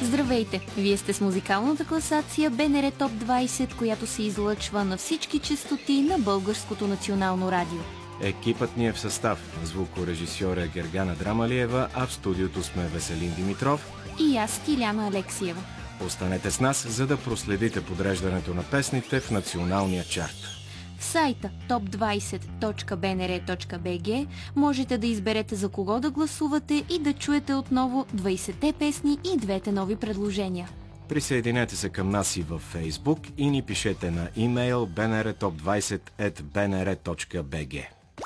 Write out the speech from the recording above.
Здравейте! Вие сте с музикалната класация БНР Топ 20, която се излъчва на всички честоти на Българското национално радио. Екипът ни е в състав. Звукорежисьор е Гергана Драмалиева, а в студиото сме Веселин Димитров и аз, Стиляна Алексиева. Останете с нас, за да проследите подреждането на песните в националния чарт. В сайта top20.bnr.bg можете да изберете за кого да гласувате и да чуете отново 20-те песни и двете нови предложения. Присъединете се към нас и във Facebook и ни пишете на имейл bnrtop20@bnr.bg.